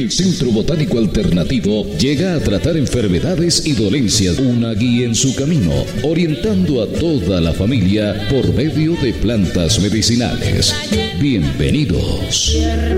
El Centro Botánico Alternativo llega a tratar enfermedades y dolencias, una guía en su camino, orientando a toda la familia por medio de plantas medicinales. Bienvenidos.